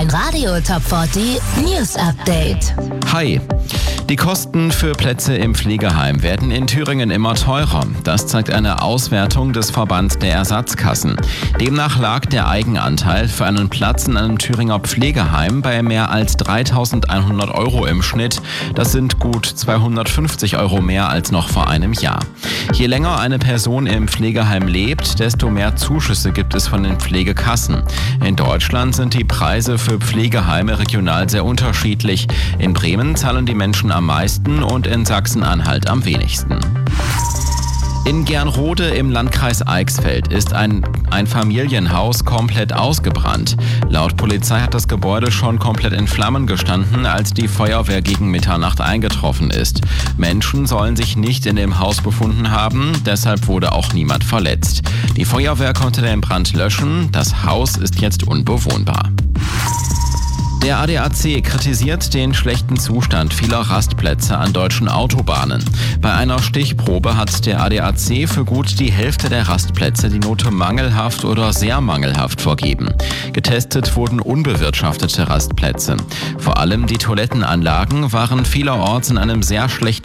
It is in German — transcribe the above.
Dein Radio Top 40 News Update. Hi. Die Kosten für Plätze im Pflegeheim werden in Thüringen immer teurer. Das zeigt eine Auswertung des Verbands der Ersatzkassen. Demnach lag der Eigenanteil für einen Platz in einem Thüringer Pflegeheim bei mehr als 3.100 Euro im Schnitt. Das sind gut 250 Euro mehr als noch vor einem Jahr. Je länger eine Person im Pflegeheim lebt, desto mehr Zuschüsse gibt es von den Pflegekassen. In Deutschland sind die Preise für Pflegeheime regional sehr unterschiedlich. In Bremen zahlen die Menschen am meisten und in Sachsen-Anhalt am wenigsten. In Gernrode im Landkreis Eichsfeld ist ein Familienhaus komplett ausgebrannt. Laut Polizei hat das Gebäude schon komplett in Flammen gestanden, als die Feuerwehr gegen Mitternacht eingetroffen ist. Menschen sollen sich nicht in dem Haus befunden haben, deshalb wurde auch niemand verletzt. Die Feuerwehr konnte den Brand löschen, das Haus ist jetzt unbewohnbar. Der ADAC kritisiert den schlechten Zustand vieler Rastplätze an deutschen Autobahnen. Bei einer Stichprobe hat der ADAC für gut die Hälfte der Rastplätze die Note mangelhaft oder sehr mangelhaft vergeben. Getestet wurden unbewirtschaftete Rastplätze. Vor allem die Toilettenanlagen waren vielerorts in einem sehr schlechten